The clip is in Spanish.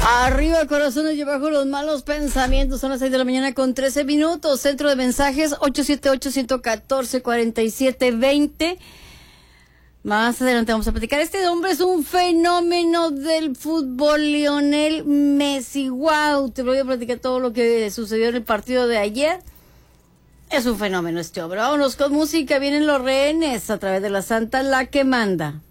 Arriba corazones y abajo los malos pensamientos. Son las 6 de la mañana con 13 minutos. Centro de mensajes 878-114-4720. Más adelante vamos a platicar. Este hombre es un fenómeno del fútbol, Lionel Messi. Wow, te voy a platicar todo lo que sucedió en el partido de ayer. Es un fenómeno este hombre. Vámonos con música. Vienen los rehenes a través de la Santa, la que manda.